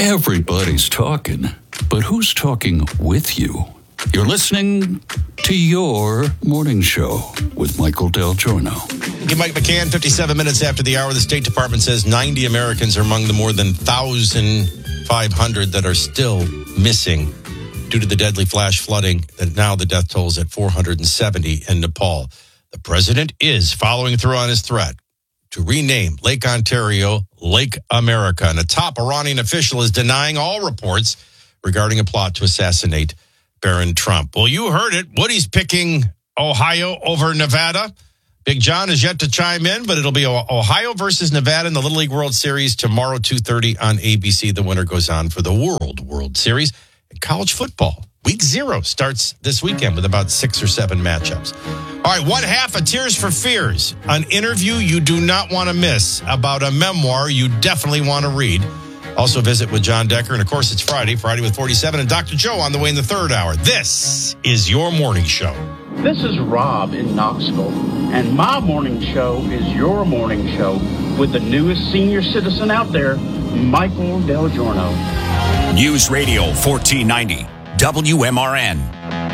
Everybody's talking, but who's talking with you? You're listening to Your Morning Show with Michael Del Giorno. Hey, Mike McCann, 57 minutes after the hour. The State Department says 90 Americans are among the more than 1,500 that are still missing due to the deadly flash flooding. And now the death toll is at 470 in Nepal. The president is following through on his threat to rename Lake Ontario Lake America. And a top Iranian official is denying all reports regarding a plot to assassinate Barron Trump. Well, you heard it. Woody's picking Ohio over Nevada. Big John is yet to chime in, but it'll be Ohio versus Nevada in the Little League World Series tomorrow, 2:30 on ABC. The winner goes on for the World Series. And college football, week 0 starts this weekend with about 6 or 7 matchups. All right, one half of Tears for Fears, an interview you do not want to miss about a memoir you definitely want to read. Also visit with John Decker, and of course it's Friday with 47, and Dr. Joe on the way in the third hour. This is Your Morning Show. This is Rob in Knoxville, and my morning show is your morning show with the newest senior citizen out there, Michael Del Giorno. News Radio 1490, WMRN.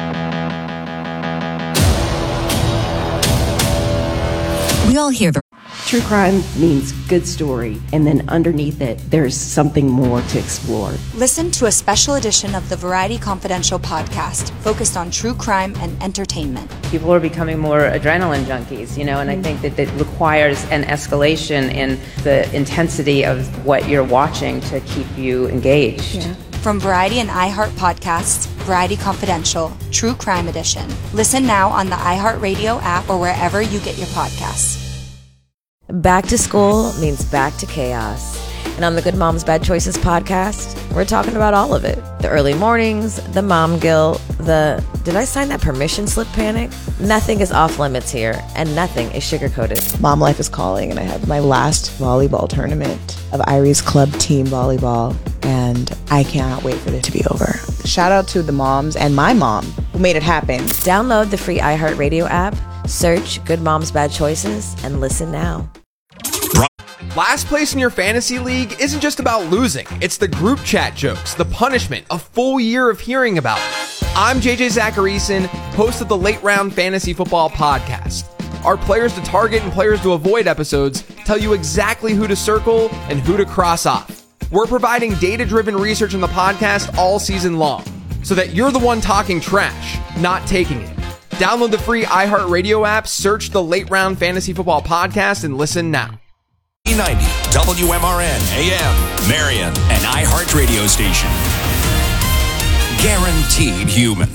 We all hear the true crime means good story, and then underneath it, there's something more to explore. Listen to a special edition of the Variety Confidential podcast focused on true crime and entertainment. People are becoming more adrenaline junkies, and I think that it requires an escalation in the intensity of what you're watching to keep you engaged. Yeah. From Variety and iHeart podcasts, Variety Confidential, True Crime Edition. Listen now on the iHeartRadio app or wherever you get your podcasts. Back to school means back to chaos. And on the Good Moms Bad Choices podcast, we're talking about all of it. The early mornings, the mom guilt, the did I sign that permission slip panic? Nothing is off limits here, and nothing is sugar-coated. Mom life is calling, and I have my last volleyball tournament of Irie's club team volleyball, and I cannot wait for it to be over. Shout out to the moms and my mom who made it happen. Download the free iHeartRadio app, search Good Moms Bad Choices, and listen now. Last place in your fantasy league isn't just about losing. It's the group chat jokes, the punishment, a full year of hearing about it. I'm JJ Zacharyson, host of the Late Round Fantasy Football Podcast. Our Players to Target and Players to Avoid episodes tell you exactly who to circle and who to cross off. We're providing data-driven research in the podcast all season long, so that you're the one talking trash, not taking it. Download the free iHeartRadio app, search the Late Round Fantasy Football Podcast, and listen now. 90 WMRN AM, Marion, an iHeart radio station. Guaranteed human.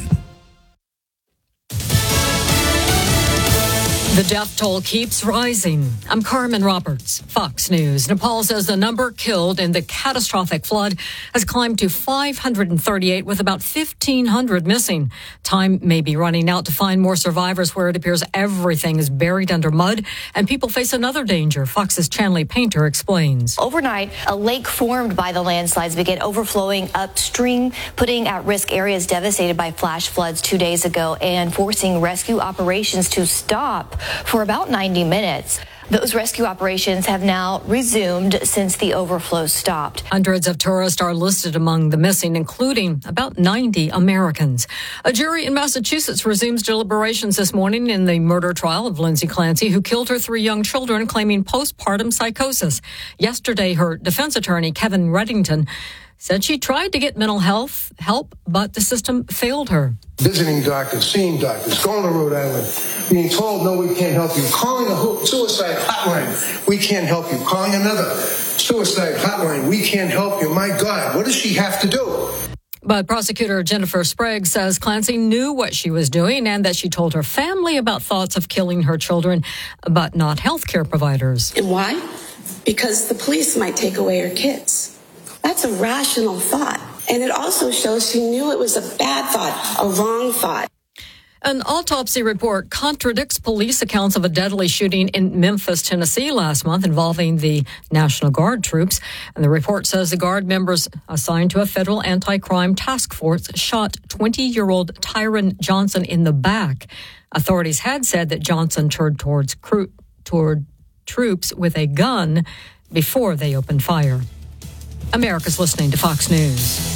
The death toll keeps rising. I'm Carmen Roberts, Fox News. Nepal says the number killed in the catastrophic flood has climbed to 538, with about 1,500 missing. Time may be running out to find more survivors where it appears everything is buried under mud and people face another danger. Fox's Chanley Painter explains. Overnight, a lake formed by the landslides began overflowing upstream, putting at risk areas devastated by flash floods 2 days ago and forcing rescue operations to stop for about 90 minutes. Those rescue operations have now resumed since the overflow stopped. Hundreds of tourists are listed among the missing, including about 90 Americans. A jury in Massachusetts resumes deliberations this morning in the murder trial of Lindsay Clancy, who killed her 3 young children, claiming postpartum psychosis. Yesterday, her defense attorney, Kevin Reddington, said she tried to get mental health help, but the system failed her. Visiting doctors, seeing doctors, going to Rhode Island, being told, no, we can't help you. Calling a suicide hotline, we can't help you. Calling another suicide hotline, we can't help you. My God, what does she have to do? But prosecutor Jennifer Sprague says Clancy knew what she was doing and that she told her family about thoughts of killing her children, but not healthcare providers. And why? Because the police might take away her kids. That's a rational thought. And it also shows she knew it was a bad thought, a wrong thought. An autopsy report contradicts police accounts of a deadly shooting in Memphis, Tennessee last month involving the National Guard troops. And the report says the Guard members assigned to a federal anti-crime task force shot 20-year-old Tyron Johnson in the back. Authorities had said that Johnson turned toward troops with a gun before they opened fire. America's listening to Fox News.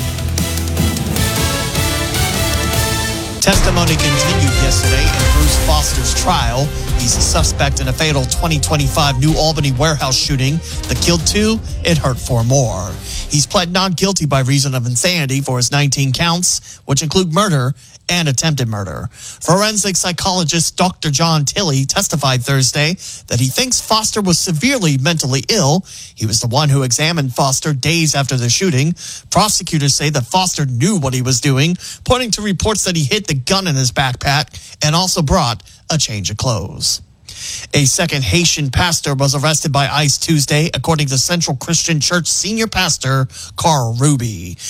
Testimony continued yesterday in Bruce Foster's trial. He's a suspect in a fatal 2025 New Albany warehouse shooting that killed 2 and hurt 4 more. He's pled not guilty by reason of insanity for his 19 counts, which include murder and attempted murder. Forensic psychologist Dr. John Tilley testified Thursday that he thinks Foster was severely mentally ill. He was the one who examined Foster days after the shooting. Prosecutors say that Foster knew what he was doing, pointing to reports that he hid the gun in his backpack and also brought a change of clothes. A second Haitian pastor was arrested by ICE Tuesday, according to Central Christian Church senior pastor Carl Ruby.